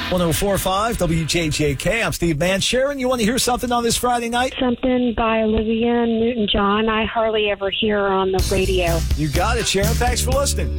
104.5 WJJK. I'm Steve Mann. Sharon, you want to hear something on this Friday night? Something by Olivia Newton-John. I hardly ever hear her on the radio. You got it, Sharon. Thanks for listening.